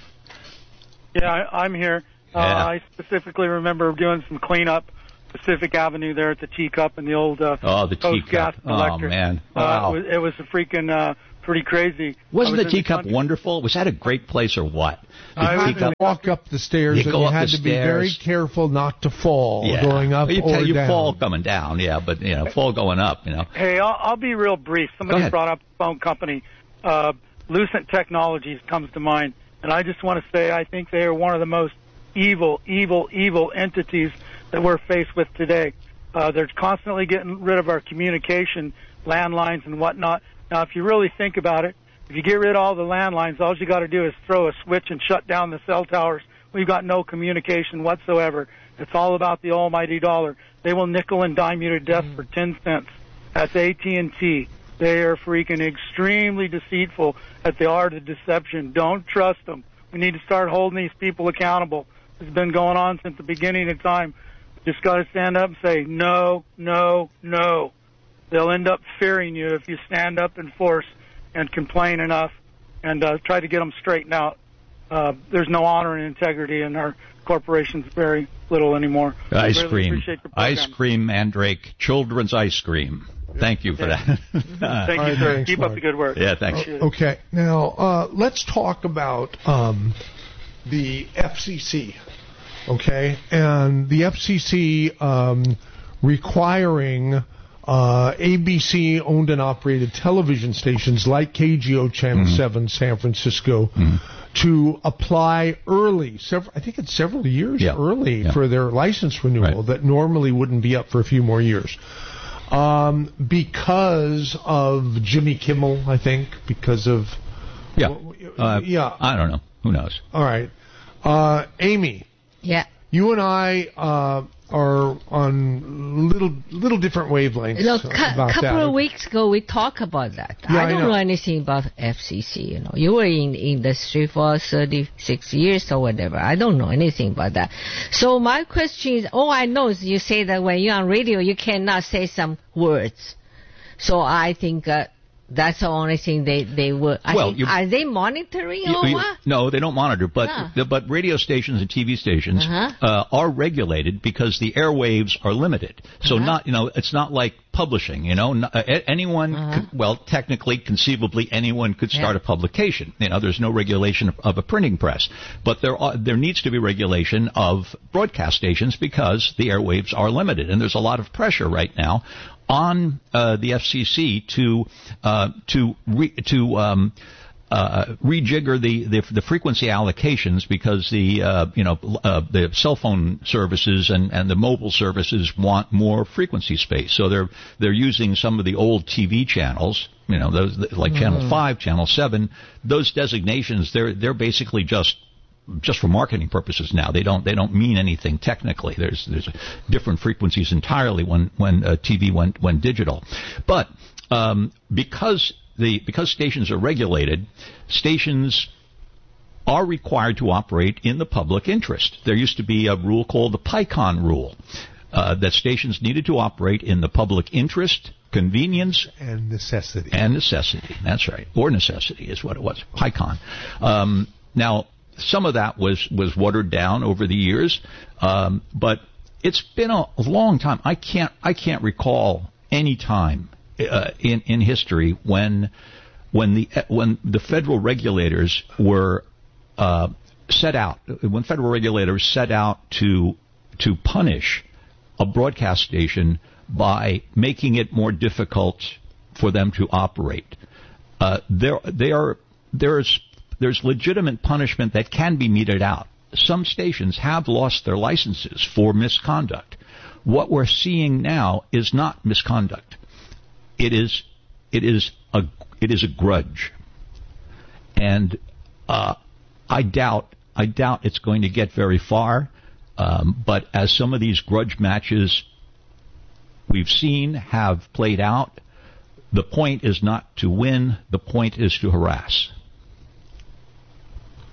Yeah, I, I'm here. Uh, Yeah. I specifically remember doing some cleanup Pacific Avenue there at the Teacup and the old uh, Oh, the Coast teacup. Gas Oh, Electric. man. Uh, Wow. it, was, it was a freaking uh, pretty crazy. Wasn't I the was in teacup country- wonderful? Was that a great place or what? The You had teacup- to walk up the stairs, You and go you up had the to be very stairs. careful not to fall yeah. going up you, or you down. fall coming down, yeah, but, you know, fall going up, you know. Hey, I'll, I'll be real brief. Go Somebody ahead. brought up the phone company. Uh, Lucent Technologies comes to mind, and I just want to say I think they are one of the most evil, evil, evil entities that we're faced with today. Uh, they're constantly getting rid of our communication, landlines and whatnot. Now, if you really think about it, if you get rid of all the landlines, all you got to do is throw a switch and shut down the cell towers. We've got no communication whatsoever. It's all about the almighty dollar. They will nickel and dime you to death for ten cents. That's A T and T. They are freaking extremely deceitful at the art of deception. Don't trust them. We need to start holding these people accountable. It's been going on since the beginning of time. Just got to stand up and say, no, no, no. They'll end up fearing you if you stand up in force and complain enough and uh, try to get them straightened out. Uh, there's no honor and integrity in our corporations, very little anymore. I Ice really cream. appreciate the program. Ice cream, Mandrake. Children's ice cream. Thank you for Yeah. that. Thank All you, right, sir. thanks, Keep Mark. up the good work. Yeah, thanks. Appreciate it. Okay, now uh, let's talk about um, the F C C. Okay, and the F C C um, requiring uh, A B C owned and operated television stations like K G O Channel Mm-hmm. seven San Francisco to apply early, several, I think it's several years Yeah. early Yeah. for their license renewal Right. that normally wouldn't be up for a few more years. Um, because of Jimmy Kimmel, I think, because of... Yeah. Uh, yeah. I don't know. Who knows? All right. Uh, Amy, Yeah. you and I uh, are on little little different wavelengths You know, about a couple that. of weeks ago we talked about that. Yeah, I I don't know. know. anything about F C C. You know, you were in the industry for thirty-six years or whatever. I don't know anything about that. So my question is, all I know is you say that when you're on radio, you cannot say some words. So I think uh, that's the only thing they they were. I Well, think, you- are they monitoring You- or you- what? no, they don't monitor, but Ah. but radio stations and T V stations Uh-huh. uh, are regulated because the airwaves are limited. So Uh-huh. not you know it's not like publishing. You know, Not- uh, a- anyone Uh-huh. could, well technically, conceivably, anyone could start Yeah. a publication. You know, there's no regulation of, of a printing press, but there are, there needs to be regulation of broadcast stations because the airwaves are limited, and there's a lot of pressure right now on uh, the F C C to uh, to re, to um, uh, rejigger the, the the frequency allocations because the uh, you know uh, the cell phone services and, and the mobile services want more frequency space, so they're they're using some of the old T V channels, you know, those like Channel Mhm. Five, Channel Seven, those designations they're they're basically just just for marketing purposes now. They don't they don't mean anything technically. There's there's different frequencies entirely when when uh, T V went went digital, but um, because the because stations are regulated, stations are required to operate in the public interest. There used to be a rule called the PICON rule uh, that stations needed to operate in the public interest, convenience, and necessity. And necessity. That's right. Or necessity is what it was. PICON. Um, now, some of that was, was watered down over the years, um, but it's been a long time. I can't I can't recall any time uh, in in history when when the when the federal regulators were uh, set out when federal regulators set out to to punish a broadcast station by making it more difficult for them to operate. Uh, there they are there's there's legitimate punishment that can be meted out. Some stations have lost their licenses for misconduct. What we're seeing now is not misconduct. It is it is a it is a grudge, and uh, I doubt I doubt it's going to get very far. Um, but as some of these grudge matches we've seen have played out, the point is not to win. The point is to harass.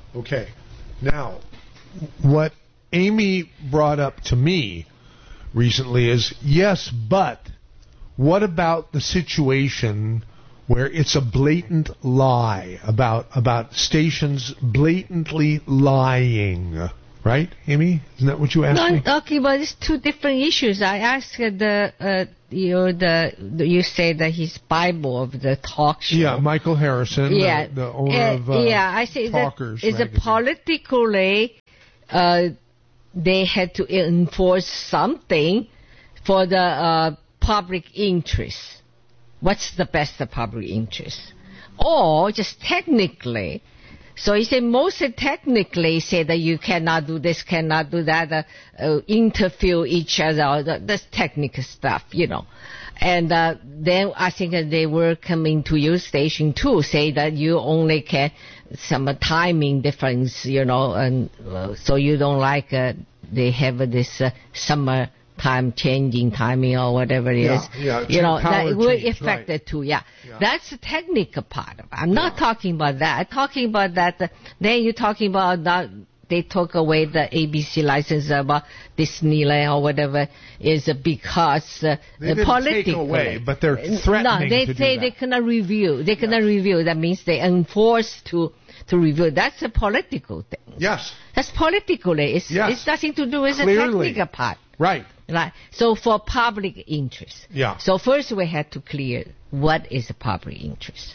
Okay. Now, what Amy brought up to me recently is, yes, but what about the situation where it's a blatant lie about about stations blatantly lying? Right, Amy? Isn't that what you asked no, me? I'm talking about these two different issues. I asked the, uh, you know, the, the, you say that he's Bible of the talk show. Yeah, Michael Harrison, yeah. the, the owner uh, of uh, yeah, I say Talkers that it's magazine. a politically, uh, they had to enforce something for the uh, public interest. What's the best public interest? Or just technically. So he said most technically say that you cannot do this, cannot do that, uh, uh, interfere each other. That, that's technical stuff, you know. And uh, then I think that they were coming to your station too, say that you only can some timing difference, you know, and uh, so you don't like uh, they have this uh, summer time changing timing or whatever it yeah, is. Yeah, you know, that change, will affect right. it too, yeah. yeah. That's the technical part of it. I'm not yeah. talking about that. I'm talking about that. Uh, then you're talking about that they took away the A B C license about Disneyland or whatever is because uh, they didn't politically. take away, but they're threatening No, they to say do they that. cannot review. They cannot yes. review. That means they enforce to to review. That's a political thing. Yes. That's politically. It's, yes. it's nothing to do with Clearly. the technical part. Right. Right. So for public interest. Yeah. So first we had to clear what is the public interest.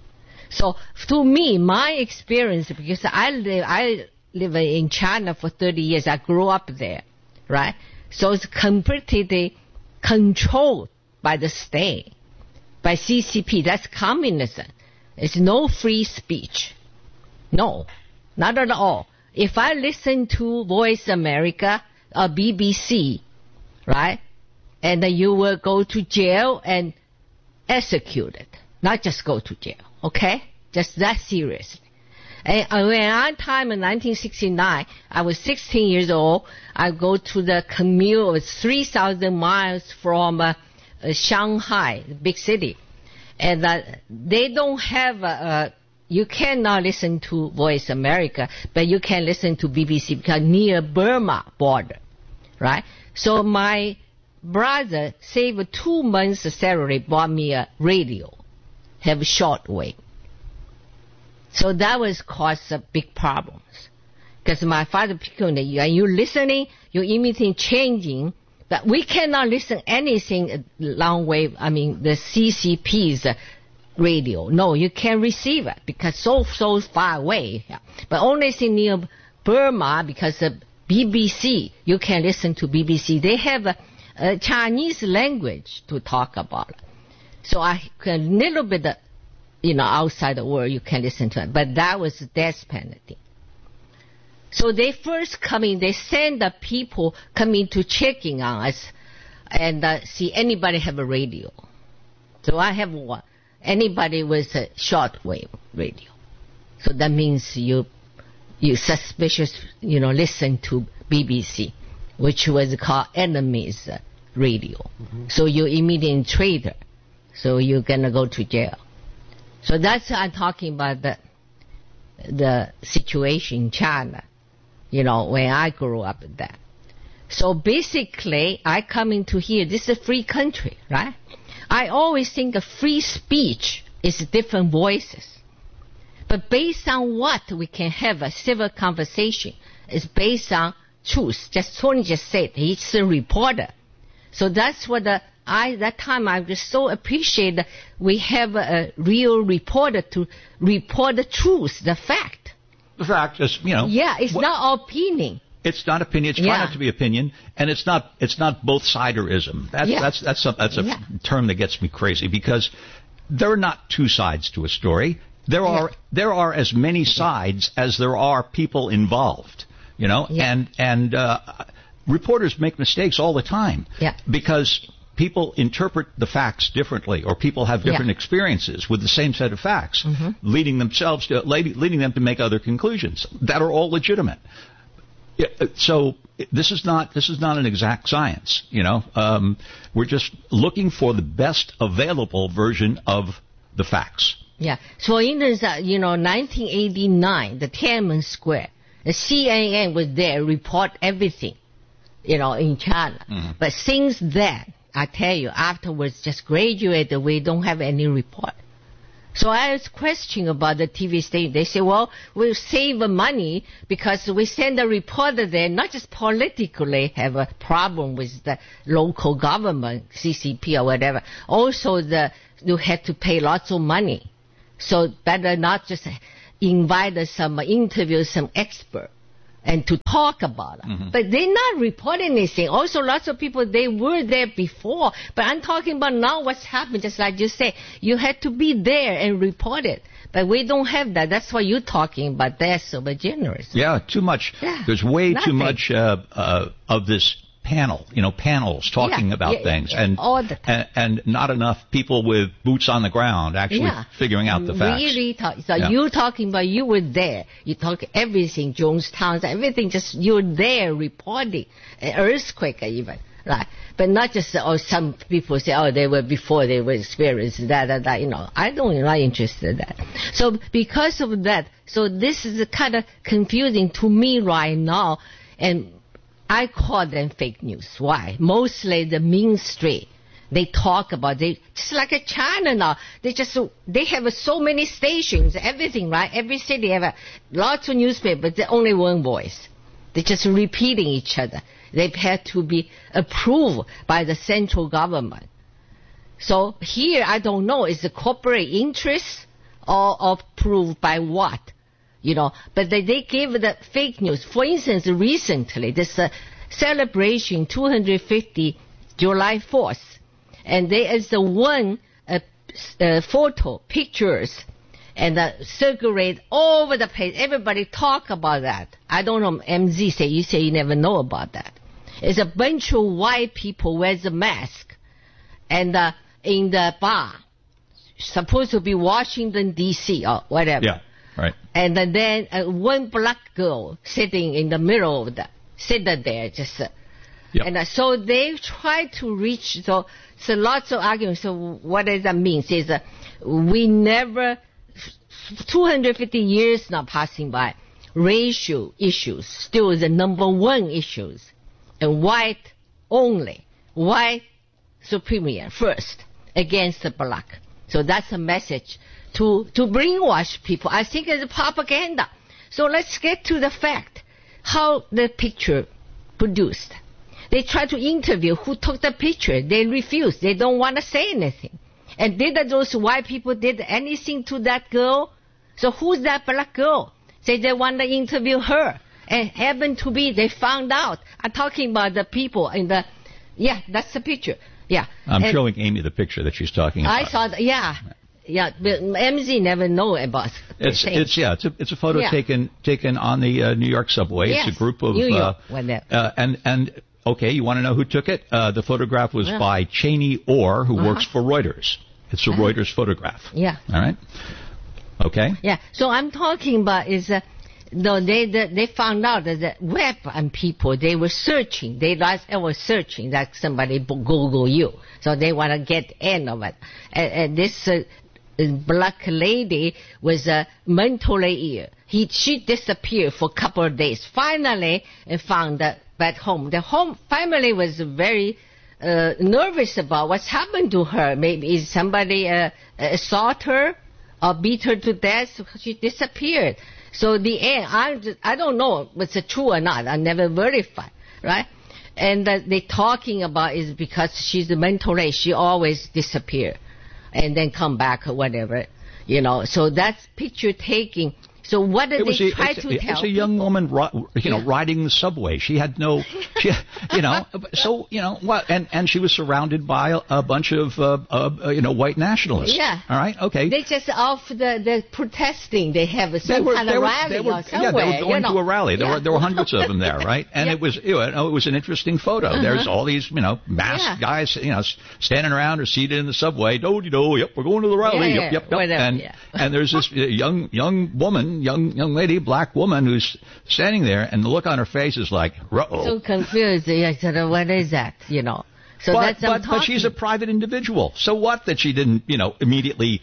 So to me, my experience, because I live, I live in China for thirty years, I grew up there, right? So it's completely controlled by the state, by C C P. That's communism. It's no free speech. No, not at all. If I listen to Voice America or B B C, right, and then you will go to jail and executed, not just go to jail, okay? Just that seriously. And when I time in nineteen sixty-nine, I was sixteen years old. I go to the commute of three thousand miles from uh, uh, Shanghai, the big city. And uh, they don't have, uh, uh, you cannot listen to Voice America, but you can listen to B B C because near Burma border, right? So my brother saved two months' salary, bought me a radio, have shortwave. So that was cause of big problems. Because my father picked on you, and you listening, you imitating changing, but we cannot listen anything long wave, I mean the C C P's radio. No, you can't receive it because so, so far away. Yeah. But only thing near Burma, because of B B C, you can listen to B B C. They have a, a Chinese language to talk about. So I can a little bit, you know, outside the world, you can listen to it. But that was death penalty. So they first come in, they send the people coming to checking on us and uh, see anybody have a radio. So I have one. Anybody with a shortwave radio. So that means you you suspicious, you know, listen to B B C, which was called enemies radio. Mm-hmm. So you immediately traitor. So you're gonna go to jail. So that's I'm talking about the the situation in China. You know, when I grew up in that. So basically, I come into here. This is a free country, right? I always think of free speech is different voices. But based on what we can have a civil conversation is based on truth. Just Tony just said he's a reporter. So that's what the, I, that time I just so appreciate that we have a, a real reporter to report the truth, the fact. The fact is, you know. Yeah, it's what, not opinion. It's not opinion. It's trying yeah. not to be opinion, and it's not. It's not both siderism. That's yeah. that's that's a, that's a yeah. term that gets me crazy because there are not two sides to a story. There are yeah. there are as many sides as there are people involved. You know, yeah. and and uh, reporters make mistakes all the time. Yeah. Because people interpret the facts differently, or people have different yeah. experiences with the same set of facts, mm-hmm. leading themselves to leading them to make other conclusions that are all legitimate. So this is not this is not an exact science, you know. Um, we're just looking for the best available version of the facts. Yeah. So, for instance, uh, you know, nineteen eighty-nine, the Tiananmen Square, the C N N was there, report everything, you know, in China. Mm-hmm. But since then, I tell you, afterwards, just graduated, we don't have any report. So I was questioning about the T V station. They say, well, we'll save money because we send a reporter there, not just politically have a problem with the local government, C C P or whatever. Also, the you have to pay lots of money. So better not just invite some, interview some expert and to talk about it. Mm-hmm. But they're not reporting anything. Also, lots of people, they were there before. But I'm talking about now what's happened, just like you say. You had to be there and report it. But we don't have that. That's what you're talking about. They're so generous. Yeah, too much. Yeah, There's way nothing. too much uh, uh, of this panel, you know, panels talking yeah, about yeah, things, yeah, and, all the time. and and not enough people with boots on the ground actually yeah. figuring out the facts. Really talk, so yeah. you're talking about you were there. You talk everything, Jonestown, everything. Just you're there reporting an earthquake even, right? But not just oh, some people say oh they were before they were experienced that that that. You know, I don't I'm not interested in that. So because of that, so this is kind of confusing to me right now, and I call them fake news. Why? Mostly the mainstream. They talk about they just like a China now. They just they have so many stations, everything, right? Every city have a, lots of newspapers. There's only one voice. They're just repeating each other. They've had to be approved by the central government. So here I don't know is the corporate interest or approved by what? You know, but they, they give the fake news. For instance, recently, this uh, celebration two hundred fifty July fourth, and there is the one uh, uh, photo, pictures, and uh, circulate all over the place. Everybody talk about that. I don't know, M Z say, you say you never know about that. It's a bunch of white people wears a mask, and uh, in the bar, supposed to be Washington, D C or whatever. Yeah. Right. And then uh, one black girl sitting in the middle of the, sitting there just, uh, yep. and uh, so they try to reach, so, so lots of arguments. So what does that mean? Is uh, we never, two hundred fifty years now passing by, racial issues still is the number one issues, and white only, white superior first against the black. So that's a message to to brainwash people. I think it's propaganda. So let's get to the fact, how the picture produced. They try to interview who took the picture. They refuse. They don't want to say anything. And did those white people did anything to that girl? So who's that black girl? Say they want to interview her. And happened to be, they found out. I'm talking about the people in the, yeah, that's the picture. Yeah. I'm and showing Amy the picture that she's talking about. I saw that, yeah. Yeah, but M Z never know about it's things. it's yeah it's a it's a photo yeah. taken taken on the uh, New York subway. Yes. It's a group of New York, uh, uh, and and okay, you want to know who took it? Uh, the photograph was yeah. by Cheney Orr, who uh-huh. works for Reuters. It's a uh-huh. Reuters photograph. Yeah. All right. Okay. Yeah. So I'm talking about is uh, no they, they they found out that the web and people they were searching they they were searching that somebody Google you, so they want to get in of it, and, and this. Uh, black lady was uh, mentally ill. He, she disappeared for a couple of days. Finally, uh, found uh, back home. The home family was very uh, nervous about what's happened to her. Maybe somebody uh, assault her or beat her to death. She disappeared. So the end, I, I don't know if it's true or not. I never verified, right? And uh, they talking about is because she's mentally, she always disappear. And then come back or whatever, you know. So that's picture taking. So what did they a, try it's, to it's tell? It's a young people? woman, you know, yeah. riding the subway. She had no, she, you know, so you know what? And and she was surrounded by a, a bunch of, uh, uh, you know, white nationalists. Yeah. All right. Okay. They just off the, the protesting. They have some they were, kind they of were, rally they were, or somewhere. Yeah, they were going you know. to a rally. There yeah. were there were hundreds of them there, right? And yeah. it was you know, it was an interesting photo. Uh-huh. There's all these you know masked yeah. guys you know standing around or seated in the subway. Do do. Yep, we're going to the rally. Yeah, yep, yep, yep. Whatever, and yeah. and there's this young young woman, young young lady. Black woman who's standing there, and the look on her face is like, uh-oh. So confused. I said, what is that? You know. So but, that's but, but she's a private individual. So what that she didn't, you know, immediately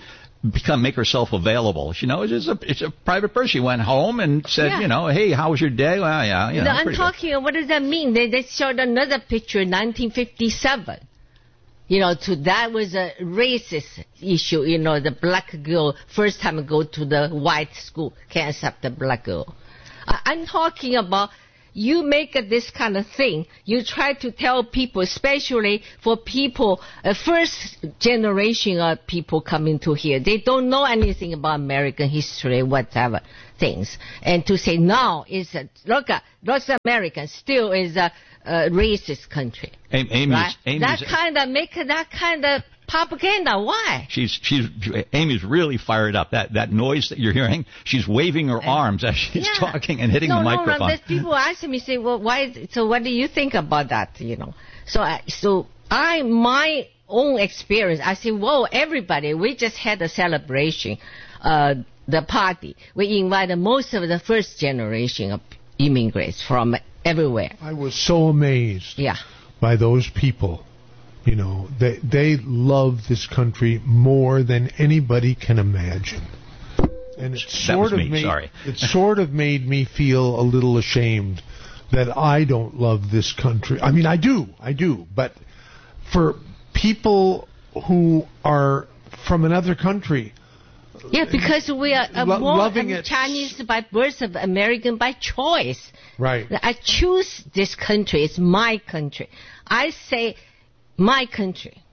become make herself available. You know, it's a it's a private person. She went home and said, Yeah. you know, hey, how was your day? Well, yeah, you know. No, I'm pretty talking, what does that mean? They, they showed another picture in nineteen fifty-seven. You know, to that was a racist issue. You know, the black girl, first time go to the white school, can't accept the black girl. I, I'm talking about, you make a, this kind of thing, you try to tell people, especially for people, uh, first generation of people coming to here, they don't know anything about American history, whatever things. And to say now is, a, look at, North America still is a, a racist country. Amy, Amy's, right? Amy's, that kind of, make that kind of propaganda. Why? She's she's Amy's really fired up. That that noise that you're hearing, she's waving her arms as she's Yeah. talking and hitting no, the no, microphone. No, there's people asking me, say, well, why? Is, so what do you think about that? You know, so I, so I my own experience. I say, whoa, everybody, we just had a celebration, uh, the party. We invited most of the first generation of immigrants from everywhere. I was so amazed yeah. by those people. You know, they they love this country more than anybody can imagine. And it That sort was of me, made sorry. it sort of made me feel a little ashamed that I don't love this country. I mean, I do, I do, but for people who are from another country, Yeah, because we are uh, Lo- more loving um, it. Chinese by birth, of American by choice. right? I choose this country. It's my country. I say my country.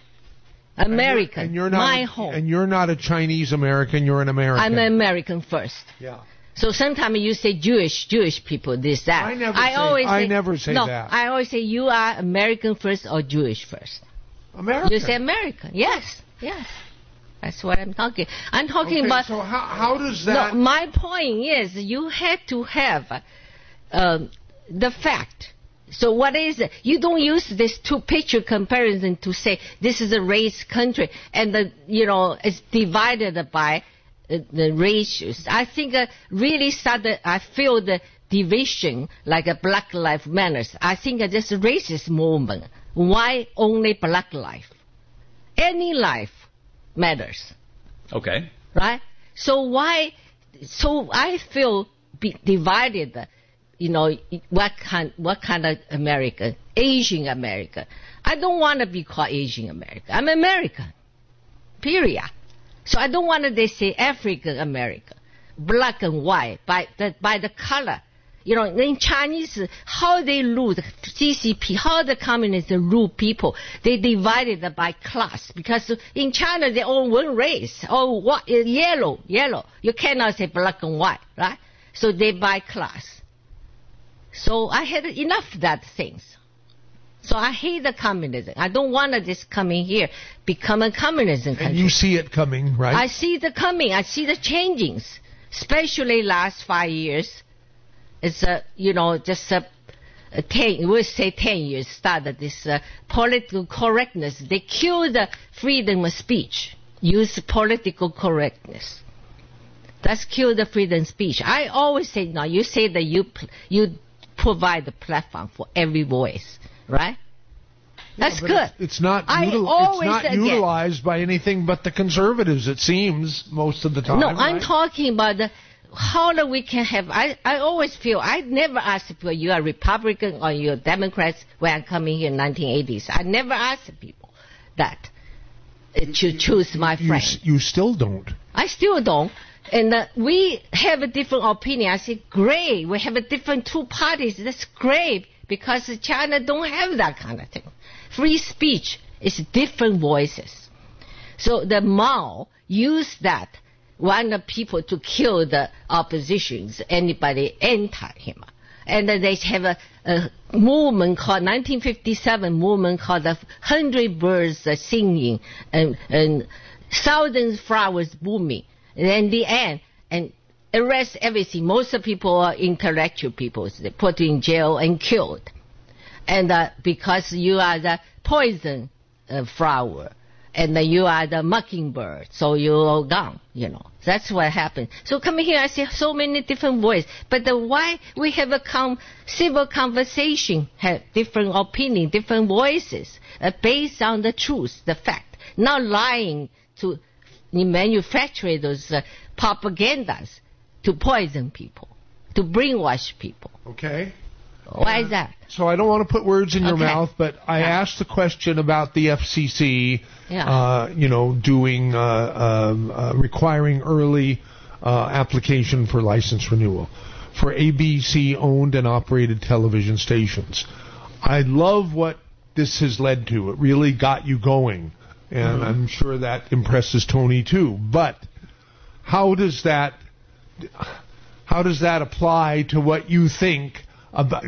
American, And you're not my a, home. and you're not a Chinese American. You're an American. I'm an American first. Yeah. So sometimes you say Jewish, Jewish people, this, that. I never I say- always I say, never say no, that. I always say you are American first or Jewish first. American. You say American. Yes, yes. That's what I'm talking. I'm talking Okay, about. so how how does that? No, my point is you have to have um, the fact. So what is it? You don't use this two picture comparison to say this is a race country and the you know it's divided by uh, the races. I think uh, really started. I feel the division like a Black Lives Matters. I think uh, this racist movement. Why only Black life? Any life matters. Okay. Right? So why, so I feel be divided, you know, what kind, what kind of American? Asian American. I don't want to be called Asian American. I'm American. Period. So I don't want to they say African American. Black and white, by the, by the color. You know, in Chinese, how they rule, the C C P, how the communists rule people, they divided by class. Because in China, they all one race. Oh, what, yellow, yellow. You cannot say black and white, right? So they by class. So I had enough of that things. So I hate the communism. I don't want this coming here, become a communism country. And you see it coming, right? I see the coming. I see the changings, especially last five years. It's a, you know, just a, a ten, we'll say ten years started this uh, political correctness. They killed the freedom of speech, use political correctness. That's kill the freedom of speech. I always say, no, you say that you, you provide the platform for every voice, right? That's but good. It's, it's not, I util- always it's not again- utilized by anything but the conservatives, it seems, most of the time. No, I'm right? talking about the, how do we can have, I, I always feel, I never ask people, you are Republican or you're Democrats when I'm coming here in nineteen eighties. I never asked people that, uh, to choose my You, friend. s- you still don't. I still don't. And uh, we have a different opinion. I say, great, we have a different two parties. That's great, because China don't have that kind of thing. Free speech is different voices. So the Mao used that, want the people to kill the oppositions, anybody anti him. And then they have a, a movement called nineteen fifty-seven movement called the Hundred Birds Singing and, and Thousand Flowers Blooming. And in the end, and arrest everything. Most of the people are intellectual people. They put in jail and killed. And uh, because you are the poison uh, flower, and uh, you are the mockingbird, so you're gone, you know. That's what happened. So coming here, I see so many different voices. But the why we have a com- civil conversation, have different opinion, different voices, uh, based on the truth, the fact, not lying to in manufacturing those uh, propagandas to poison people, to brainwash people. Okay. Why is that? So I don't want to put words in your Okay. mouth, but I Yeah. asked the question about the F C C, Yeah. uh, you know, doing, uh, um, uh, requiring early uh, application for license renewal for A B C-owned and operated television stations. I love what this has led to. It really got you going, and Mhm. I'm sure that impresses Tony too. But how does that how does that apply to what you think about